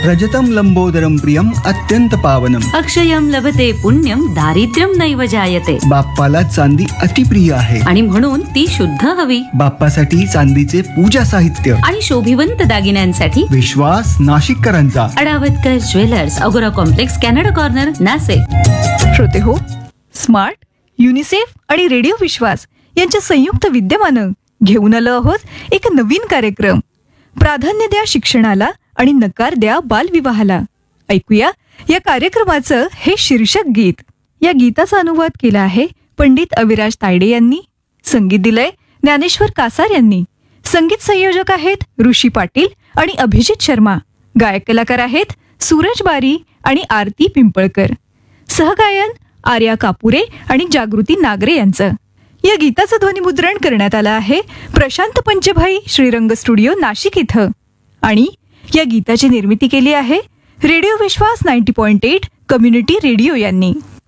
रजतं लंबोदरं प्रियम अत्यंत पावनम. अक्षयम लभते पुण्यम दारिद्र्यम नैव जायते. बाप्पाला चांदी अतिप्रिय आहे आणि म्हणून ती शुद्ध हवी. बाप्पासाठी चांदीचे पूजा साहित्य आणि शोभिवंत दागिन्यांसाठी विश्वास नाशिककरांचा. अडावतकर ज्वेलर्स, अगोरा कॉम्प्लेक्स, कॅनडा कॉर्नर, नाशिक. श्रोते हो, स्मार्ट, युनिसेफ आणि रेडिओ विश्वास यांच्या संयुक्त विद्यमानं घेऊन आलो आहोत एक नवीन कार्यक्रम. प्राधान्य द्या शिक्षणाला आणि नकार द्या बालविवाहाला. ऐकूया या कार्यक्रमाचं हे शीर्षक गीत. या गीताचा अनुवाद केला आहे पंडित अविराज तायडे यांनी. संगीत दिलंय ज्ञानेश्वर कासार यांनी. संगीत संयोजक आहेत ऋषी पाटील आणि अभिजित शर्मा. गायक कलाकार आहेत सूरज बारी आणि आरती पिंपळकर. सहगायन आर्या कापुरे आणि जागृती नागरे यांचं. या गीताचं ध्वनिमुद्रण करण्यात आलं आहे प्रशांत पंचभाई श्रीरंग स्टुडिओ नाशिक इथं. आणि या गीताची निर्मिती केली आहे रेडिओ विश्वास 90.8 कम्युनिटी रेडिओ यांनी.